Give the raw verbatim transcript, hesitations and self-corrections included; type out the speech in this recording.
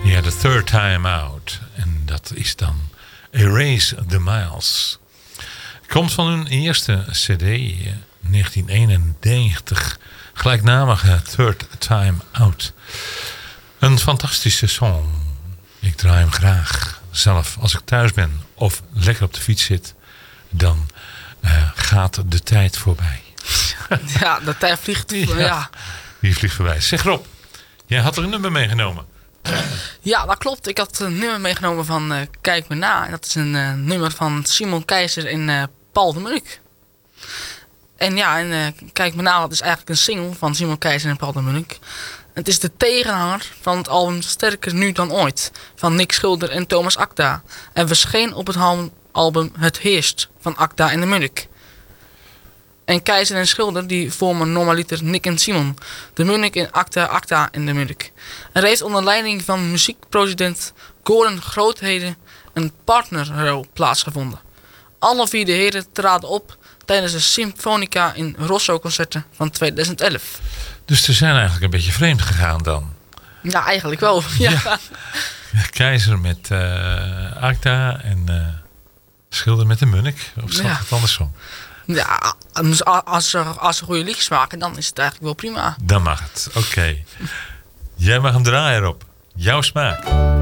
Ja, The Third Time Out. En dat is dan Erase the Miles. Komt van hun eerste cd, negentien eenennegentig. Gelijknamige Third Time Out. Een fantastische song. Ik draai hem graag zelf als ik thuis ben of lekker op de fiets zit. Dan uh, gaat de tijd voorbij. Ja, de tijd vliegt. Ja, ja. Die vliegt voorbij. Zeg Rob, jij had er een nummer meegenomen. Ja, dat klopt. Ik had een nummer meegenomen van uh, Kijk me na. En dat is een uh, nummer van Simon Keizer en uh, Paul de Munnik. En ja, en, uh, Kijk me na, dat is eigenlijk een single van Simon Keizer en Paul de Munnik. Het is de tegenhanger van het album Sterker nu dan ooit van Nick Schilder en Thomas Akda. En verscheen op het album Het Heerst van Akda en de Munnik. En Keizer en Schilder die vormen normaliter Nick en Simon. De Munnik en Akda, Akda en de Munnik. Er heeft onder leiding van muziekproducent Gordon Grootheden een partnerrol plaatsgevonden. Alle vier de heren traden op tijdens de Symfonica in Rosso concerten van tweeduizend elf. Dus ze zijn eigenlijk een beetje vreemd gegaan dan. Ja, eigenlijk wel. Ja. Ja. Keizer met uh, Akda en uh, Schilder met de Munnik. Of zat Ja. het andersom? Ja, als ze, als ze goede liedjes maken, dan is het eigenlijk wel prima. Dan mag het. Oké. Okay. Jij mag hem draaien, Rob. Jouw smaak.